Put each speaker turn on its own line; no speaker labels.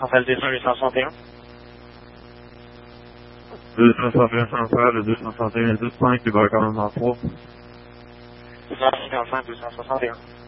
centrale 200-861.
261 centrale, 261 25, il va quand même en 3.
255-261.